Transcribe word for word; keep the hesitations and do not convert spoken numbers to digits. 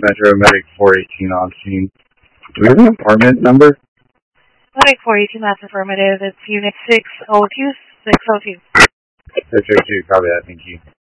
Metro Medic four eighteen on scene. Do we have an apartment number? Medic four eighteen, that's affirmative. It's Unit six oh two, six oh two. six oh two, copy that, thank you.